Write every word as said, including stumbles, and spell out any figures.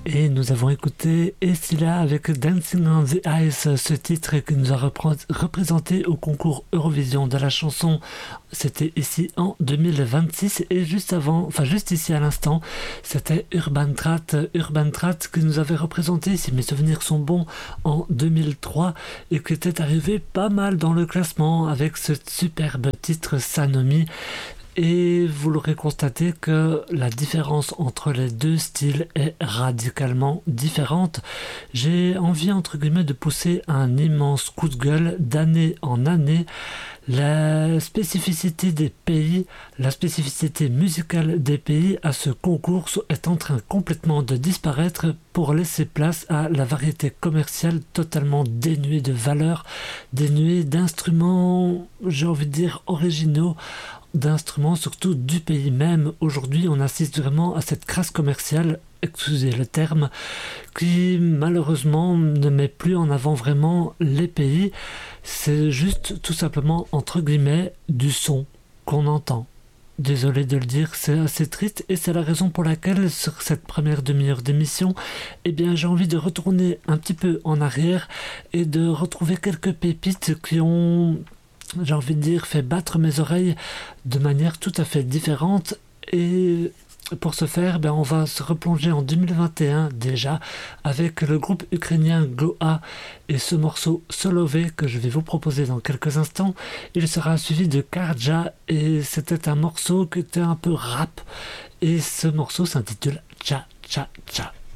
Et nous avons écouté Essila avec Dancing on the Ice, ce titre qui nous a repré- représenté au concours Eurovision de la chanson. C'était ici en deux mille vingt-six et juste avant, enfin juste ici à l'instant, c'était Urban Trat, Urban Trat qui nous avait représenté, si mes souvenirs sont bons, en deux mille trois et qui était arrivé pas mal dans le classement avec ce superbe titre Sanomi. Et vous l'aurez constaté que la différence entre les deux styles est radicalement différente. J'ai envie, entre guillemets, de pousser un immense coup de gueule d'année en année. La spécificité des pays, la spécificité musicale des pays à ce concours est en train complètement de disparaître pour laisser place à la variété commerciale totalement dénuée de valeur, dénuée d'instruments, j'ai envie de dire, originaux, d'instruments surtout du pays même. Aujourd'hui, on assiste vraiment à cette crasse commerciale, excusez le terme, qui malheureusement ne met plus en avant vraiment les pays. C'est juste tout simplement, entre guillemets, du son qu'on entend. Désolé de le dire, c'est assez triste et c'est la raison pour laquelle sur cette première demi-heure d'émission, eh bien j'ai envie de retourner un petit peu en arrière et de retrouver quelques pépites qui ont, j'ai envie de dire, fait battre mes oreilles de manière tout à fait différente. Et pour ce faire, ben on va se replonger en deux mille vingt et un déjà avec le groupe ukrainien Goa et ce morceau Solové que je vais vous proposer dans quelques instants. Il sera suivi de Karja et c'était un morceau qui était un peu rap et ce morceau s'intitule Cha Cha Cha.